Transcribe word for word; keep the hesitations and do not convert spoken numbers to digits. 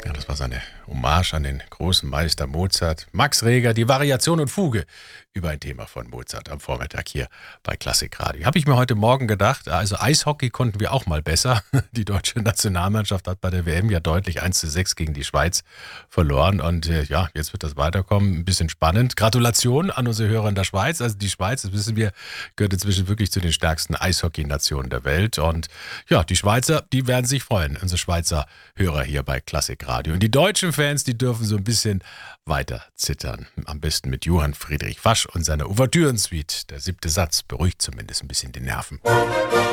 Ja, das war seine Hommage an den großen Meister Mozart. Max Reger, die Variation und Fuge über ein Thema von Mozart am Vormittag hier bei Klassikradio. Habe ich mir heute Morgen gedacht, also Eishockey konnten wir auch mal besser. Die deutsche Nationalmannschaft hat bei der W M ja deutlich eins zu sechs gegen die Schweiz verloren. Und äh, ja, jetzt wird das weiterkommen. Ein bisschen spannend. Gratulation an unsere Hörer in der Schweiz. Also die Schweiz, das wissen wir, gehört inzwischen wirklich zu den stärksten Eishockey-Nationen der Welt. Und ja, die Schweizer, die werden sich freuen. Unsere Schweizer Hörer hier bei Klassikradio. Und die deutschen Fans, die dürfen so ein bisschen weiter zittern. Am besten mit Johann Friedrich Fasch und seiner Ouvertüren-Suite. Der siebte Satz beruhigt zumindest ein bisschen die Nerven.